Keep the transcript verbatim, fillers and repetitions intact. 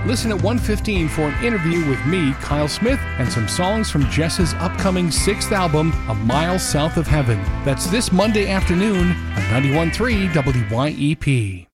Listen at one fifteen for an interview with me, Kyle Smith, and some songs from Jess's upcoming sixth album, A Mile South of Heaven. That's this Monday afternoon on ninety-one point three W Y E P.